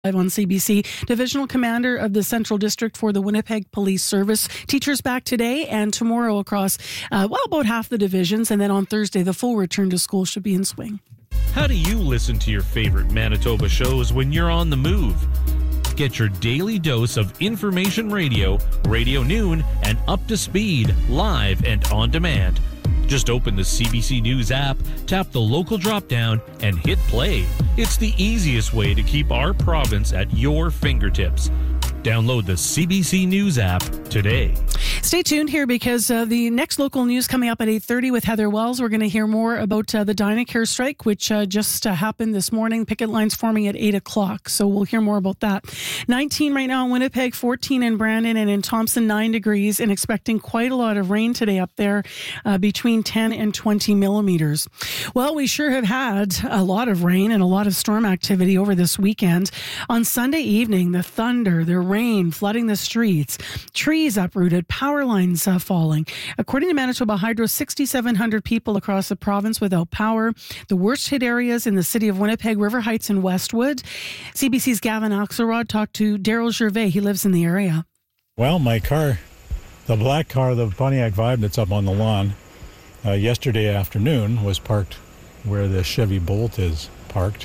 Live on CBC, Divisional Commander of the Central District for the Winnipeg Police Service. Teachers back today and tomorrow across, about half the divisions. And then on Thursday, the full return to school should be in swing. How do you listen to your favorite Manitoba shows when you're on the move? Get your daily dose of information radio, Radio Noon, and Up to Speed, live and on demand. Just open the CBC News app, tap the local drop-down, and hit play. It's the easiest way to keep our province at your fingertips. Download the CBC News app today. Stay tuned here because the next local news coming up at 8:30 with Heather Wells. We're going to hear more about the Dynacare strike, which just happened this morning. Picket lines forming at 8 o'clock. So we'll hear more about that. 19 right now in Winnipeg, 14 in Brandon, and in Thompson, 9 degrees, and expecting quite a lot of rain today up there, between 10 and 20 millimeters. Well, we sure have had a lot of rain and a lot of storm activity over this weekend. On Sunday evening, the thunder, the rain flooding the streets, trees uprooted, power lines falling. According to Manitoba Hydro, 6,700 people across the province without power. The worst hit areas in the city of Winnipeg, River Heights and Westwood. CBC's Gavin Axelrod talked to Daryl Gervais. He lives in the area. Well, my car, the black car, the Pontiac Vibe that's up on the lawn, yesterday afternoon was parked where the Chevy Bolt is parked.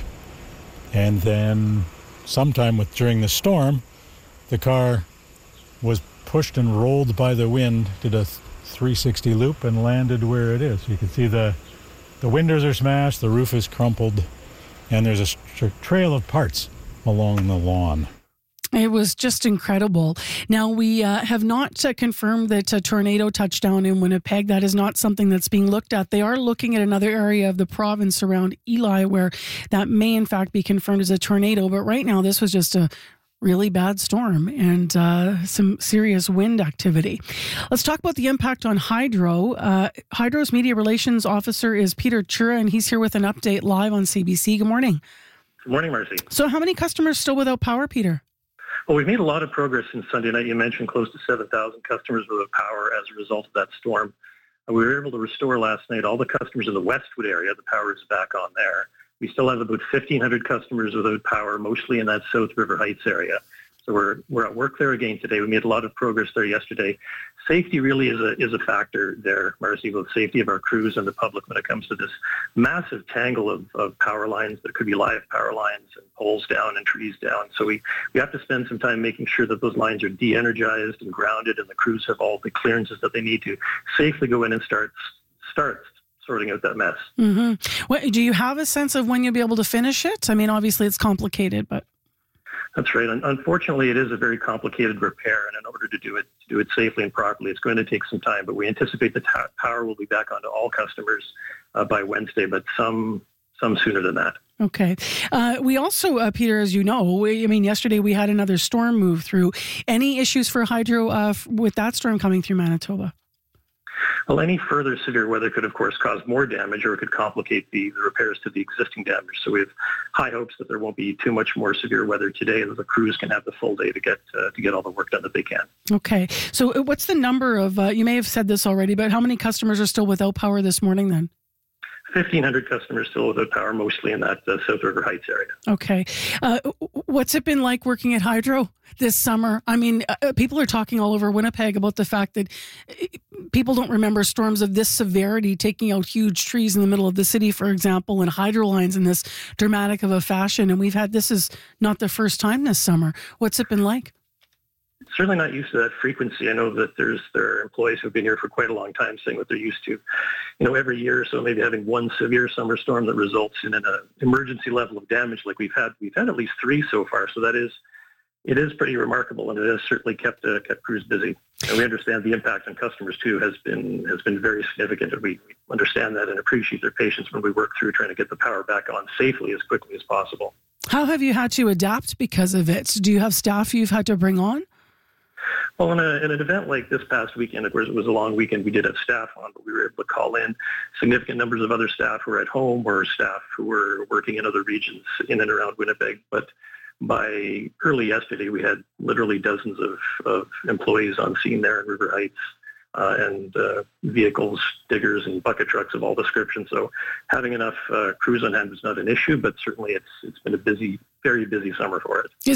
And then sometime during the storm, the car was pushed and rolled by the wind, did a 360 loop and landed where it is. You can see the windows are smashed, the roof is crumpled, and there's a trail of parts along the lawn. It was just incredible. Now, we have not confirmed that a tornado touched down in Winnipeg. That is not something that's being looked at. They are looking at another area of the province around Eli where that may, in fact, be confirmed as a tornado. But right now, this was just a really bad storm and some serious wind activity. Let's talk about the impact on Hydro. Hydro's media relations officer is Peter Chura, and he's here with an update live on CBC. Good morning. Good morning, Marcy. So how many customers still without power, Peter? Well, we've made a lot of progress since Sunday night. You mentioned close to 7,000 customers without power as a result of that storm. We were able to restore last night all the customers in the Westwood area. The power is back on there. We still have about 1,500 customers without power, mostly in that South River Heights area. So we're at work there again today. We made a lot of progress there yesterday. Safety really is a factor there, Marcy, both safety of our crews and the public when it comes to this massive tangle of power lines that could be live power lines and poles down and trees down. So we have to spend some time making sure that those lines are de-energized and grounded, and the crews have all the clearances that they need to safely go in and start sorting out that mess. Mm-hmm. What, do you have a sense of when you'll be able to finish it? I mean, obviously it's complicated, but... That's right. Unfortunately, it is a very complicated repair, and in order to do it safely and properly, it's going to take some time. But we anticipate the power will be back onto all customers by Wednesday, but some sooner than that. Okay. We also, Peter, as you know, yesterday we had another storm move through. Any issues for Hydro with that storm coming through Manitoba? Well, any further severe weather could, of course, cause more damage, or it could complicate the repairs to the existing damage. So we have high hopes that there won't be too much more severe weather today, that the crews can have the full day to get all the work done that they can. Okay. So what's the number of, you may have said this already, but how many customers are still without power this morning then? 1,500 customers still without power, mostly in that South River Heights area. Okay. What's it been like working at Hydro this summer? I mean, people are talking all over Winnipeg about the fact that people don't remember storms of this severity taking out huge trees in the middle of the city, for example, and hydro lines in this dramatic of a fashion. And this is not the first time this summer. What's it been like? Certainly not used to that frequency. I know that there are employees who've been here for quite a long time saying that they're used to, every year or so maybe having one severe summer storm that results in an emergency level of damage like we've had. We've had at least 3 so far, so it is pretty remarkable, and it has certainly kept crews busy. And we understand the impact on customers too has been very significant, and we understand that and appreciate their patience when we work through trying to get the power back on safely as quickly as possible. How have you had to adapt because of it? Do you have staff you've had to bring on? Well, in an event like this past weekend, of course, it was a long weekend. We did have staff on, but we were able to call in significant numbers of other staff who were at home or staff who were working in other regions in and around Winnipeg. But by early yesterday, we had literally dozens of employees on scene there in River Heights. and vehicles, diggers, and bucket trucks of all descriptions. So having enough crews on hand is not an issue, but certainly it's been a busy, very busy summer for it.